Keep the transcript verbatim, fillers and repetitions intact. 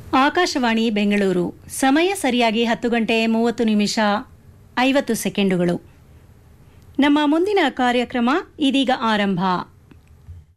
ಆಕಾಶವಾಣಿ ಬೆಂಗಳೂರು. ಸಮಯ ಸರಿಯಾಗಿ ಹತ್ತು ಗಂಟೆ ಮೂವತ್ತು ನಿಮಿಷ ಐವತ್ತು ಸೆಕೆಂಡುಗಳು. ನಮ್ಮ ಮುಂದಿನ ಕಾರ್ಯಕ್ರಮ ಇದೀಗ ಆರಂಭ.